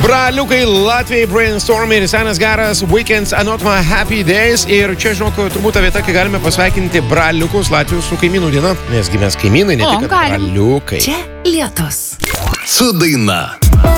Braliukai, Latvijai, Brainstorm ir senas geras Weekends are not my happy days. Ir čia, žinok, turbūt ta vieta, kai galime pasveikinti braliukus Latvijos su kaimynų diena. Nesgi mes kaimynai, ne tik braliukai. Čia Lietus. Su daina.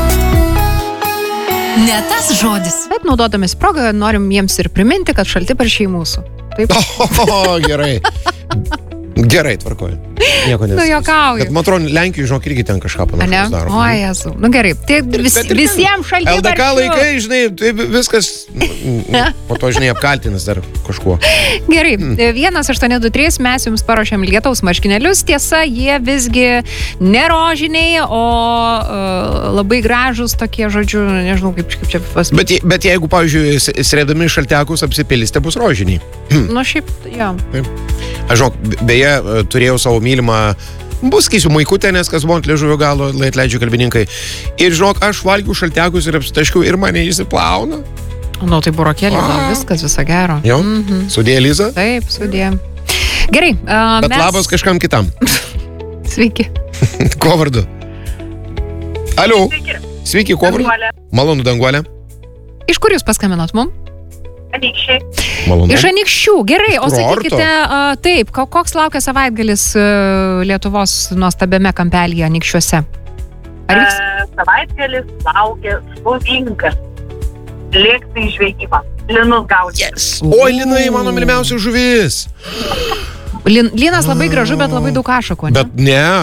Ne tas žodis. Bet naudodamis progą norim jiems ir priminti, kad šaltibarščiai mūsų. Taip? Gerai. Gerai, tvarkoju. Nieko nes. Nu, juokauju. Bet, man atrodo, Lenkijoje, žinok, irgi ten kažką panašaus daro. O, Jezu. Nu, gerai. Tai visiems šaltibarščių. LDK laikai, žinai, tai viskas, po to, žinai, apkaltinas dar kažkuo. Gerai. 1823 mes jums paruošėm lietaus marškinėlius. Tiesa, jie visgi nerožiniai, o labai gražus tokie, žodžiu, nežinau, kaip čia pasakyti. Bet jeigu, pavyzdžiui, srėdami šaltekus apsipilysite, bus rožiniai. Nu, šiaip, jo. Taip. Aš, žinok, beje, turėjau savo mylimą, bus, keisiu, maikutę, nes kas buvo ant liežuvio galo, atleidžiu kalbininkai. Ir, žinok, aš valgiau šaltekus ir apsitaškiau ir mane įsiplauna. Nu, tai burokėlė, viskas, viso gero. Jo, sudėjo Liza? Taip, sudėjo. Gerai. Bet labas kažkam kitam. Sveiki. Ko vardu? Aliu. Sveiki, ko vardu? Danguolė. Malonu, Danguolė. Iš kur jūs paskambinot mum? Anykščiai. Malonu. Iš Anykščių, gerai, o Kurorto. sakykite, taip, koks laukia savaitgalis Lietuvos nuostabiame kampelyje Anykščiuose? Ar vyks? Savaitgalis laukia žuvinkas. Lėkti į žvejybą. Linus gaudė. Oi, linai, mano mylimiausia žuvis. Lynas labai gražu, bet labai daug ašakų, ne? Bet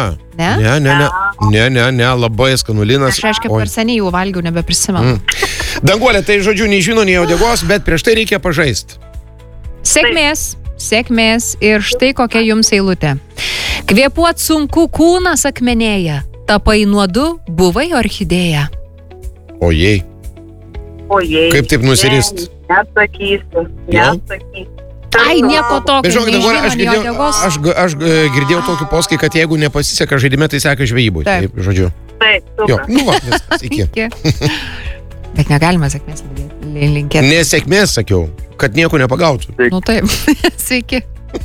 ne, labai skanu lynas. Aš reiškia, per seniai jau valgiau, nebeprisimenu. Danguolė, tai žodžiu, nei žino, nei uodegos, bet prieš tai reikia pažaisti. Sėkmės ir štai kokia jums eilutė. Kvėpuot sunku, kūnas akmenėja, tapai nuodu, buvai orchidėja. Ojei. Kaip taip nusirist? Neatsakysiu. Ai, nieko tokio. Bet žinok, Danguolė, aš girdėjau tokį posakį, kad jeigu nepasiseka žaidime, tai seka žvejybui. Taip, žodžiu. Taip, Jo, nu va, viskas, iki. Bet negalima sėkmės linkėti. Nesėkmės, sakiau, kad nieko nepagautų. Nu taip, sveiki.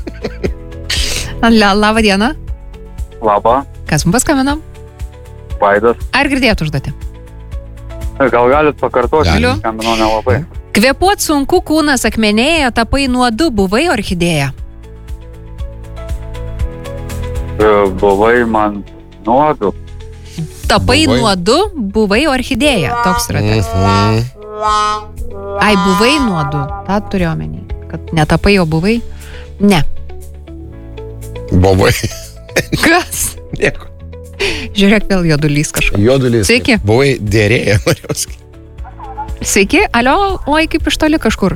Labą dieną. Labą, Kas mums paskambino? Vaidas. Ar girdėjot užduotį? Gal galit pakartoti? Galiu. Skambinau nelabai. Kvėpuot sunku, kūnas akmenėja, tapai nuodu, buvai orchidėja. Buvai man nuodu. Tapai Buvai. nuodu, buvai orchidėja. Toks yra tekstas. Ai, buvai nuodu. Ta turiu omeny. Kad netapai, o buvai? Ne. Buvai. Kas? Nieko. Žiūrėk, vėl jodulys kažkas. Jodulys. Sveiki. Buvai dėrėję, norėjau sakyti. Sveiki, alio, oi, kaip iš toli kažkur.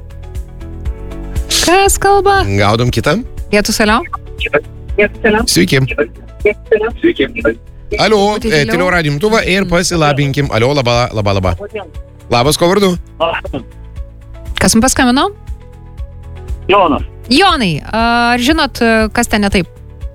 Kas kalba? Gaudom kitam? Lietus, alio? Sveiki. Sveiki. Alio, Būti tyliau. tyliau radimtuvą ir pasilabinkim. Alio, laba. Labas, ko vardu? Kas mums paskambino? Jonas. Jonai, ar žinot, kas ten ne taip?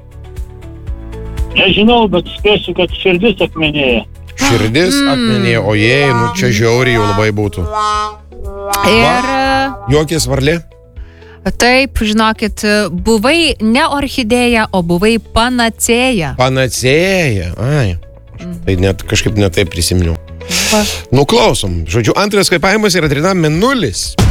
Nežinau, bet spėsiu, kad širdis akmenėja. Širdis akmenėje, ojei, nu čia žiauriai jau labai būtų. Ir Juokės varlė? taip, žinokit, buvai ne orchidėja, o buvai panacėja. Panacėja. Ai. Tai net kažkaip netaip prisiminiau. Nu, klausom. Žodžiu, antras kvėpavimas yra trinam mėnulis.